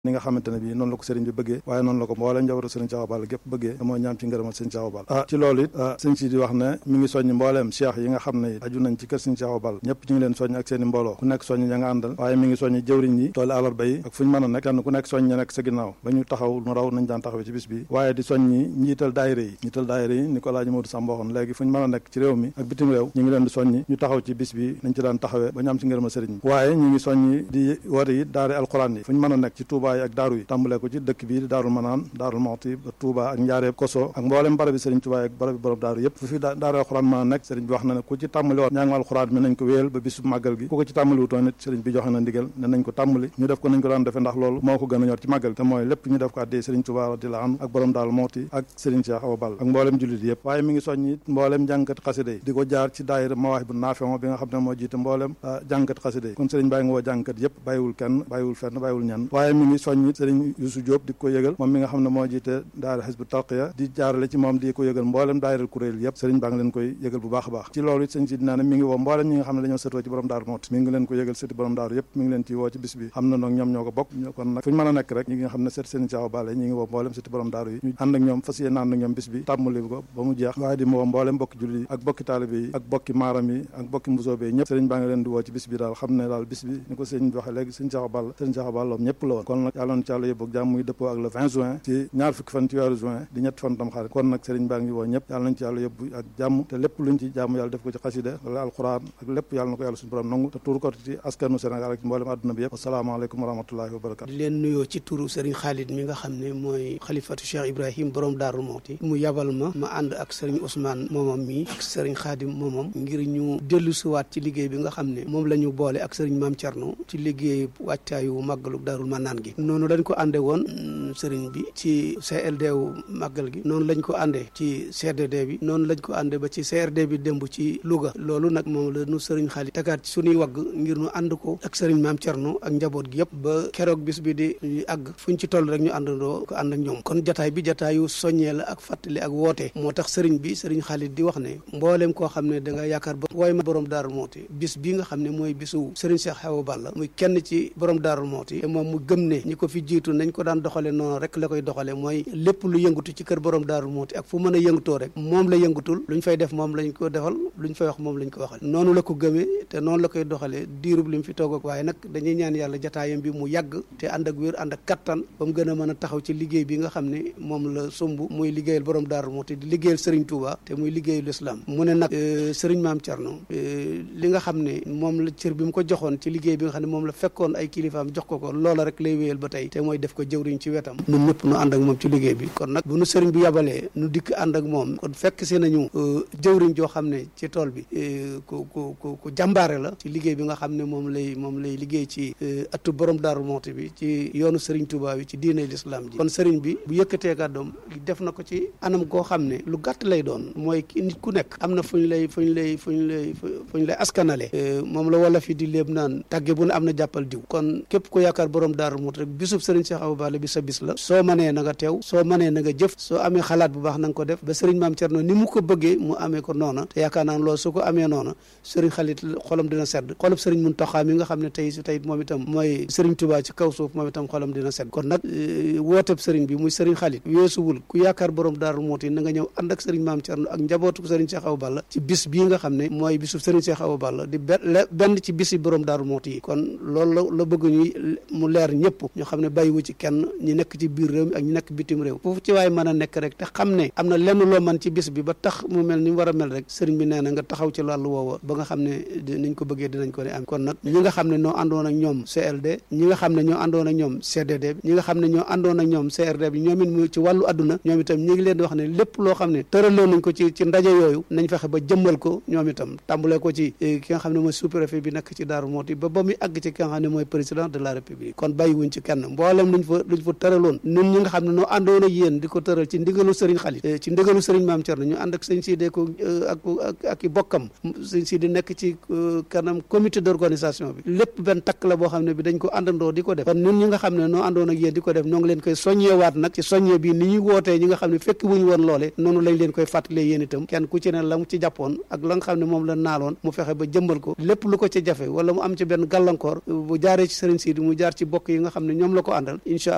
ni nga xamante ne bii noonu la ko sëriñ bi bëggee waaye noonu la ko mbooleem njabootu sëriñ Cheikh Awa Balla gépp bëggee te mooy ñaam ci ngërëmal sëriñ Cheikh Awa Balla ci loolu it sëñ si di wax ne mi ngi soññ mbooleem cheikh yi nga xam ne aju nañ ci kër sëriñ Cheikh Awa Balla ñëpp ñu ngi leen soññ ak seen i mbooloo ku nekk soññ ña nga àndal waaye mi ngi soññ jëwriñ yi tooli àllarba yi ak fu ñu mën a nekk kenn ku nekk soññ ña nekk sa ginnaaw ba ñu taxaw nu raw nañ daan taxawee ci bis bi waaye di soññi njiital daayira yi ni ko Alaaji Modou Samb waxoon léegi fu ñu mën a nekk ci réew mi ak bitim réew ñu ngi leen di soññi ñu taxaw ci bis bi nañ ci daan taxawee ba ñu am ci ngërëmal sëriñ bi waaye ñu ngi soññi di woote yi daara alxuraan yi fu ñu mën a nekk ci Touba yi ak daaru yi tàmbalee ko ci dëkk bii di Daarul Manaan Daarul Muxti ba Touba ak Njaareeb Koso ak mboolem barabi sëriñ Touba ak barabi borom daaru yëpp fu fi daara alxuraan mën a nekk sëriñ bi wax na ne ku ci tàmbali woon njàngum alxuraan mi nañ ko wéyal ba bisu màggal gi ku ko ci tàmbali wutoon it sëriñ bi joxe na ndigal ne nañ ko tàmbali ñu def ko nañ ko daan defee ndax loolu moo ko gën a ñor ci màggal te mooy lépp ñu def ko addee sëriñ Touba radiyallahu anhu ak borom Daarul Muxti ak sëriñ Cheikh Awa Balla ak mboolem jullit yëpp waaye mi ngi soññi mboolem jàngkat xasida yi di ko jaar ci daayira Mawaahibu Naafi'a bi nga xam ne moo jiite mboolem jàngkat xasida yi kon sëriñ bàyyi nga woo jàngkat yëpp bàyyiwul kenn bàyyiwul fenn bàyyiwul ñenn waaye mi ngi soññi sëriñ Youssou Diop di ko yëgal moom mi nga xam ne moo jiite daayira Hizbut Tarqiyyah di jaarale ci moom di ko yëgal mboolem daayira kuréel yëpp sëriñ baa ngi leen koy yëgal bu baax a baax ci loolu it sëñ si dinaa ne mi ngi woo mboolem ñi nga xam ne dañoo sëtoo ci borom daaru Muxti mi ngi leen ko yëgal sëti borom daaru yëpp mi ngi leen ci woo ci bis bi xam na nag ñoom ñoo ko bokk kon nag fu ñu mën a nekk rek ñi nga xam ne sët sëriñ Cheikh Awa Balla ñi ngi woo mboolem sëti borom daaru yi ñu ànd ak ñoom fas yéene ànd ak ñoom bis bi tàmmali ko ba mu jeex waaye di woo mboolem bokki julli yi ak bokki taalibe yi ak bokki maaram yi ak bokki mbusoobe yi ñëpp sëriñ baa ngi leen di woo ci bis bi daal xam ne daal bis bi ni ko sëriñ bi waxee léegi sëriñ Cheikh Awa Balla ñëpp la woon kon nag yàlla na ci yàlla yóbbu ak jàmm muy dëppoo ak le 20 juin ci ñaar fukki fan ci weeru juin di ñetti fan tam xarit kon nag sëriñ baa ngi woo ñëpp yàlla nañ ci yàlla yóbbu ak jàmm te lépp luñ ci jàmm yàlla def ko ci xasida wala alxuraan ak lépp yàlla na ko yàlla suñu borom nangu te tuur ko ci askanu Sénégal ak mboolem àdduna bi yëpp asalaamaaleykum wa rahmatullahi wa barakatu di leen nuyoo ci turu sëriñ Khalid mi nga xam ne mooy xalifatu Cheikh Ibrahim borom Daaru Muxti mu yabal ma ànd ak sëriñ Ousmane moomam mi ak sëriñ Khadim moomam ngir ñu dellu siwaat ci liggéey bi nga xam ne moom la ñu boole ak sëriñ Maam Thierno ci liggéey wàccaayu màggalu Daarul Manaan gi noonu dañ ko ànde woon sëriñ bi ci CLD wu màggal gi noonu lañ ko àndee ci CDD bi noonu lañ ko àndee ba ci CRD bi démb ci Louga loolu nag moom la nu sëriñ Khalid tegaat ci suñuy wagg ngir ñu ànd ko ak sëriñ Maam Thierno ak njaboot gi yëpp ba keroog bis bi di àgg fuñ ci toll rek ñu àndandoo ko ànd ak ñoom kon jataay bi jataayu soññee la ak fàttali ak woote moo tax sëriñ bi sëriñ Khalid di wax ne mbooleem koo xam ne da nga yaakaar ba wooy ma borom Daaru Muxti bis bi nga xam ne mooy bisu sëriñ Cheikh Awa Balla muy kenn ci borom Daaru Muxti te moom mu gëm ne ñi ko fi jiitu nañ ko daan doxale noonu rek la koy doxale mooy lépp lu yëngatu ci kër borom Daaru Muxti ak fu mën a yëngutoo rek moom la yëngutul luñ fay def moom lañ ko defal luñ fay wax moom lañ ko waxal noonu la ko gëmee te noonu la koy doxalee diirub li mu fi toog ak waaye nag dañuy ñaan yàlla jataayam bi mu yàgg te ànd ak wér ànd ak kattan ba mu gën a mën a taxaw ci liggéey bi nga xam ne moom la sumb muy liggéeyal borom Daaru Muxti di liggéeyal Serigne Touba te muy liggéeyal islam mu ne nag Serigne Maam Thierno li nga xam ne moom la cër bi mu ko joxoon ci liggéey bi nga xam ne moom la fekkoon ay kilifaam jox ko loola rek lay wéyal ba tey te mooy def ko jëwriñ ci wetam ñun ñëpp nu ànd ak moom ci liggéey bi kon nag bu nu Serigne bi yabalee nu dikk ànd ak moom kon fekk si nañu jëwriñ joo xam ne ci tool bi ku jàmbaare la ci liggéey bi nga xam ne moom lay liggéey ci ëttu borom Daaru Muxti bi ci yoonu Serigne Touba bi ci diine l'islam ji kon Serigne bi bu yëkkatee kàddoom def na ko ci anam koo xam ne lu gàtt lay doon mooy nit ku nekk am na fu ñu lay askanale moom la wala fi di léeb naan tàgge bu ne am na jàppal diw kon képp ku yaakaar borom Daaru Muxti rek bisub Serigne Cheikh Awa Balla bi sa bis la soo mënee na nga teew soo mënee na nga jëf soo amee xalaat bu baax na nga ko def ba Serigne Maam Thierno ni mu ko bëggee mu amee ko noona te yaakaar naa loolu su ko amee noona Serigne Khalid xolam dina sedd xolub Serigne Mountakha mi nga xam ne tey moom itam mooy Serigne Touba ci kaw suuf moom itam xolam dina sedd kon nag wooteb Serigne bi muy Serigne Khalid weesuwul ku yaakaar borom Daaru Muxti na nga ñëw ànd ak Serigne Maam Thierno ak njabootu Serigne Cheikh Awa Balla ci bis bii nga xam ne mooy bisu Serigne Cheikh Awa Balla di benn ci bisi borom Daaru Muxti yi kon loolu la bëgg ñuy mu leer ñëpp ñu xam ne bàyyiwu ci kenn ñi nekk ci biir réew mi ak ñi nekk bitim réew foofu ci waaye mën a nekk rek te xam ne am na lenn loo man ci bis bi ba tax mu mel ni mu war a mel rek Serigne bi nee na nga taxaw ci wàllu woowa ba nga xam ne niñ ko bëggee dinañ ko ne am kon nag ñi nga xam ne ñoo àndoon ak ñoom CLD ñi nga xam ne ñoo àndoon ak ñoom CDD bi ñi nga xam ne ñoo àndoon ak ñoom CRD bi ñoom it mu ci wàllu adduna ñoom itam ñi ngi leen di wax ne lépp loo xam ne tëraloon nañ ko ci ndaje yooyu nañ fexe ba jëmmal ko ñoom itam tàmbalee ko ci ki nga xam ne mooy sous-préfet bi nekk ci Daaru Muxti ba muy àgg ci ki nga xam ne mooy président de la République kon bàyyiwuñ ci kenn mboolem luñ fa tëraloon ñun ñi nga xam ne noo àndoon ak yéen di ko tëral ci ndigalu Serigne Khalid ci ndigalu Serigne Maam Thierno ñu ànd ak sëñ Sidi ko ak i bokkam sëñ Sidi nekk ci kanam comité d'organisation bi lépp benn takk la boo xam ne bi dañ ko àndandoo di ko def kon ñun ñi nga xam ne noo àndoon ak yéen di ko def ñoo ngi leen koy soññewaat nag ci soññe bi ni ñuy wootee ñi nga xam ne fekk wuñu woon loole noonu lañ leen koy fàttalee yéen itam kenn ku ci ne la mu ci jàppoon ak la nga xam ne moom la naaloon mu fexe ba jëmbal ko lépp lu ko ci jafe wala mu am ci benn gàllankoor bu jaaree ci Serigne Sidi mu jaar ci bokk yi nga xam ne ñoom la ko àndal incha